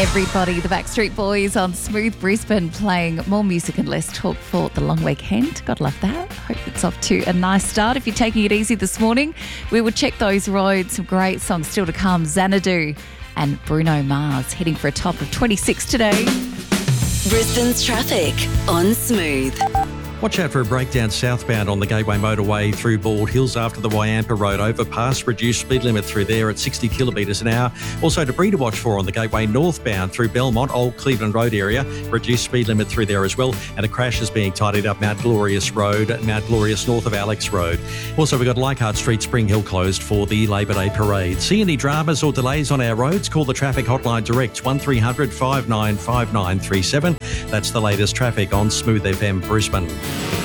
Everybody, the Backstreet Boys on Smooth Brisbane, playing more music and less talk for the long weekend. God love that. Hope it's off to a nice start. If you're taking it easy this morning, we will check those roads. Some great songs still to come. Xanadu and Bruno Mars heading for a top of 26 today. Brisbane's traffic on Smooth. Watch out for a breakdown southbound on the Gateway Motorway through Bald Hills after the Wyampa Road overpass. Reduced speed limit through there at 60 kilometres an hour. Also debris to watch for on the Gateway northbound through Belmont, Old Cleveland Road area. Reduced speed limit through there as well. And a crash is being tidied up Mount Glorious Road, Mount Glorious north of Alex Road. Also, we've got Leichhardt Street, Spring Hill closed for the Labor Day parade. See any dramas or delays on our roads? Call the traffic hotline direct 1300 595937. That's the latest traffic on Smooth FM Brisbane.